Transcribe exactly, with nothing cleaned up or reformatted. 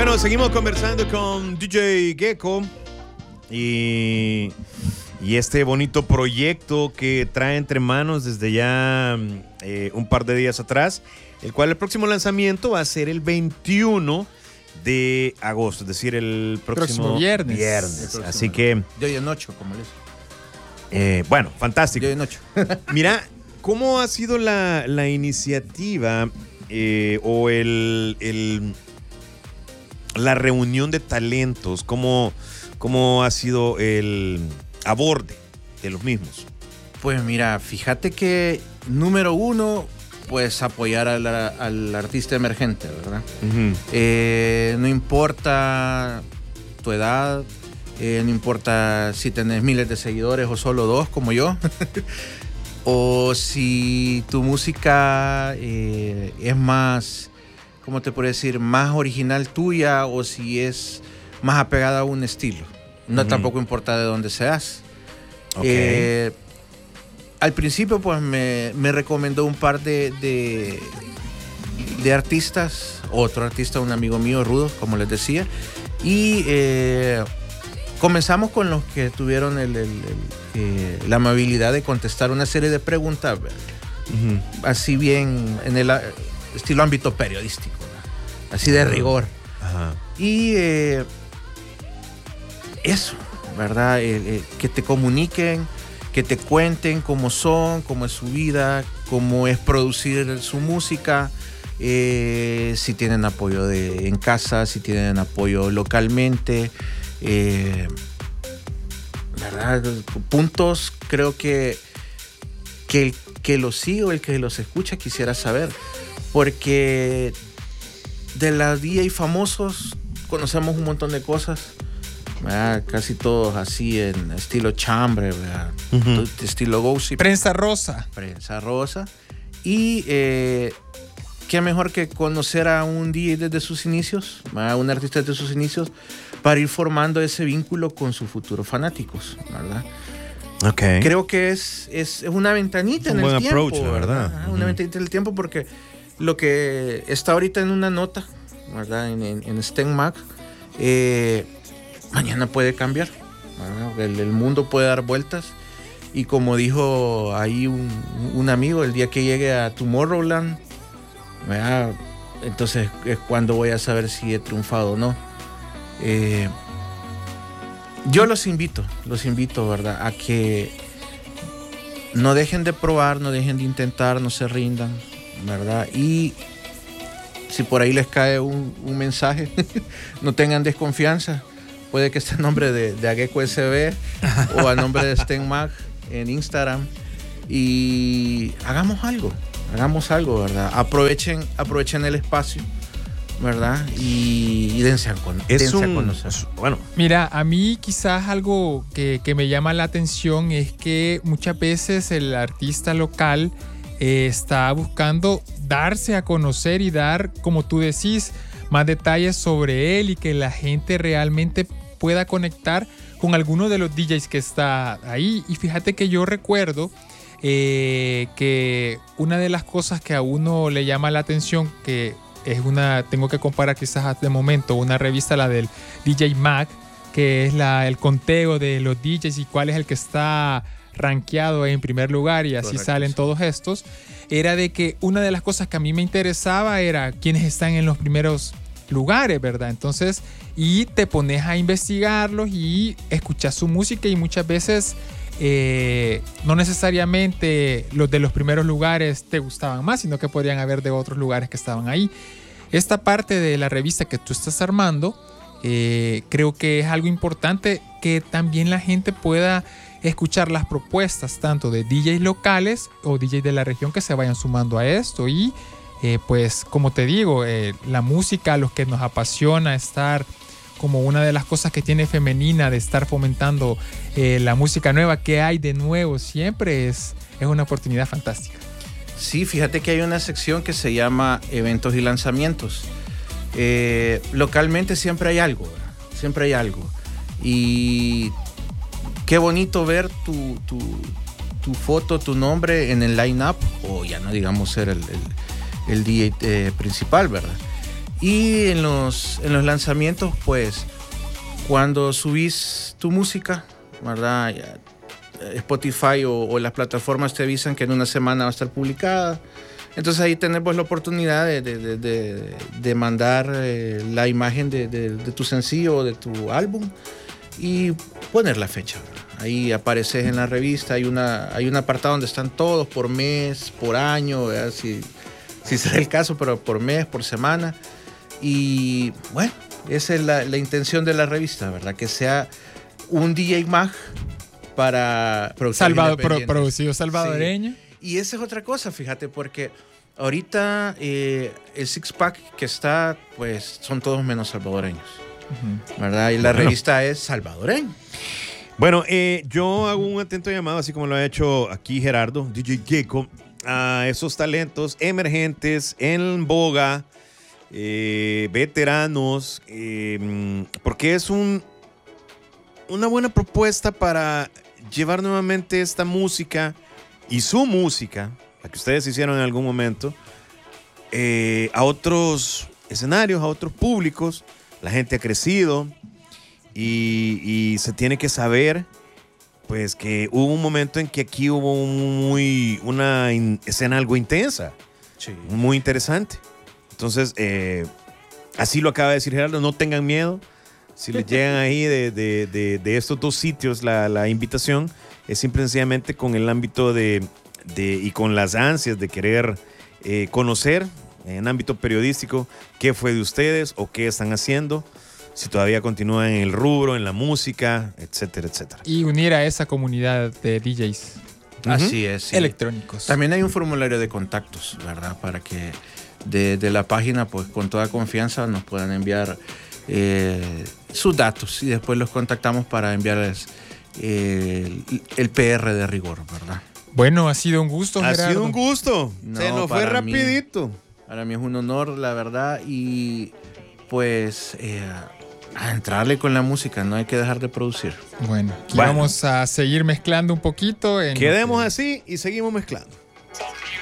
Bueno, seguimos conversando con D J Gecko y, y este bonito proyecto que trae entre manos desde ya eh, un par de días atrás, el cual el próximo lanzamiento va a ser el veintiuno de agosto, es decir, el próximo, próximo viernes. viernes. Próximo Así que... De hoy en ocho, como les. Eh, bueno, fantástico. De hoy en ocho. Mira, ¿cómo ha sido la, la iniciativa eh, o el, el, la reunión de talentos? ¿Cómo, cómo ha sido el aborde de los mismos? Pues mira, fíjate que número uno, pues apoyar al, al artista emergente, ¿verdad? Uh-huh. Eh, no importa tu edad, eh, no importa si tenés miles de seguidores o solo dos, como yo, o si tu música eh, es más, ¿cómo te puedo decir? Más original tuya, o si es más apegada a un estilo. No, uh-huh. Tampoco importa de dónde seas. Okay. Eh, Al principio, pues, me, me recomendó un par de, de, de artistas. Otro artista, un amigo mío, Rudo, como les decía. Y eh, comenzamos con los que tuvieron el, el, el, eh, la amabilidad de contestar una serie de preguntas. Uh-huh. Así bien, en el estilo ámbito periodístico, ¿no? Así de rigor. Uh-huh. Y eh, eso, ¿verdad? Eh, eh, que te comuniquen, que te cuenten cómo son, cómo es su vida, cómo es producir su música, eh, si tienen apoyo de, en casa, si tienen apoyo localmente, eh, ¿verdad? Puntos creo que, que el que los sigue o el que los escucha quisiera saber, porque de los D J famosos conocemos un montón de cosas. ¿verdad? Casi todos así en estilo chambre, uh-huh. estilo gossip. Prensa rosa. Prensa rosa. Y eh, qué mejor que conocer a un D J desde sus inicios, a un artista desde sus inicios, para ir formando ese vínculo con sus futuros fanáticos, ¿verdad? Okay. Creo que es, es una ventanita un en el buen tiempo. Approach, la verdad. Ajá, uh-huh. Una ventanita en el tiempo, porque lo que está ahorita en una nota, ¿verdad? En, en, en STEM-Mag, eh, mañana puede cambiar, el, el mundo puede dar vueltas, y como dijo ahí un, un amigo, el día que llegue a Tomorrowland, ¿verdad? Entonces es cuando voy a saber si he triunfado o no. Eh, yo los invito, los invito, ¿verdad? A que no dejen de probar, no dejen de intentar, no se rindan, ¿verdad? Y si por ahí les cae un, un mensaje, no tengan desconfianza. Puede que esté a nombre de, de Ageko S B o a nombre de STEM-Mag en Instagram. Y hagamos algo, hagamos algo, ¿verdad? Aprovechen, aprovechen el espacio, ¿verdad? Y, y dense, a, con, dense un, a conocer. Bueno. Mira, a mí quizás algo que, que me llama la atención es que muchas veces el artista local eh, está buscando darse a conocer y dar, como tú decís, más detalles sobre él, y que la gente realmente pueda conectar con alguno de los D Js que está ahí. Y fíjate que yo recuerdo eh, que una de las cosas que a uno le llama la atención, que es una, tengo que comparar quizás de momento, una revista, la del D J Mag, que es la, el conteo de los D Js y cuál es el que está rankeado en primer lugar, y así Correcto, salen sí. todos estos, era de que una de las cosas que a mí me interesaba era quiénes están en los primeros lugares, ¿verdad? Entonces, y te pones a investigarlos y escuchas su música, y muchas veces eh, no necesariamente los de los primeros lugares te gustaban más, sino que podrían haber de otros lugares que estaban ahí. Esta parte de la revista que tú estás armando, eh, creo que es algo importante, que también la gente pueda escuchar las propuestas tanto de D Js locales o D Js de la región que se vayan sumando a esto. Y eh, pues como te digo, eh, la música, a los que nos apasiona estar como una de las cosas que tiene femenina de estar fomentando eh, la música nueva, que hay de nuevo siempre, es, es una oportunidad fantástica. Sí, fíjate que hay una sección que se llama eventos y lanzamientos. Eh, localmente siempre hay algo, ¿verdad? Siempre hay algo. Y qué bonito ver tu, tu, tu foto, tu nombre en el line-up, o ya no digamos ser el, el, el D J eh, principal, ¿verdad? Y en los, en los lanzamientos, pues, cuando subís tu música, ¿verdad? Ya, Spotify o, o las plataformas te avisan que en una semana va a estar publicada. Entonces ahí tenemos la oportunidad de, de, de, de, de mandar eh, la imagen de, de, de tu sencillo o de tu álbum y poner la fecha, ¿verdad? Ahí apareces en la revista, hay, una, hay un apartado donde están todos por mes, por año, ¿verdad? Si, si será el caso, pero por mes, por semana. Y bueno, esa es la, la intención de la revista, ¿verdad? Que sea un D J Mag para Salvador, pro, producido salvadoreño. Sí. Y esa es otra cosa, fíjate, porque ahorita eh, el Six Pack que está, pues son todos menos salvadoreños, uh-huh. ¿verdad? Y la bueno. revista es salvadoreña. Bueno, eh, yo hago un atento llamado, así como lo ha hecho aquí Gerardo, D J Gecko, a esos talentos emergentes, en boga, eh, veteranos, eh, porque es un, una buena propuesta para llevar nuevamente esta música y su música, la que ustedes hicieron en algún momento, eh, a otros escenarios, a otros públicos. La gente ha crecido y, y se tiene que saber pues que hubo un momento en que aquí hubo un muy, una in, escena algo intensa, sí. muy interesante. Entonces, eh, así lo acaba de decir Gerardo, no tengan miedo. Si les llegan ahí de, de, de, de estos dos sitios la, la invitación, es simple y sencillamente con el ámbito de, de y con las ansias de querer eh, conocer en ámbito periodístico qué fue de ustedes o qué están haciendo, si todavía continúan en el rubro, en la música, etcétera, etcétera. Y unir a esa comunidad de D Js. Así es. Sí. Electrónicos. También hay un formulario de contactos, ¿verdad? Para que de, de la página, pues con toda confianza nos puedan enviar eh, sus datos y después los contactamos para enviarles eh, el, el P R de rigor, ¿verdad? Bueno, ha sido un gusto, Ha Gerardo. sido un gusto. No, Se nos fue rapidito. Mí, para mí es un honor, la verdad, y pues eh, a entrarle con la música, no hay que dejar de producir. Bueno, aquí bueno. vamos a seguir mezclando un poquito. En Quedemos que... así y seguimos mezclando.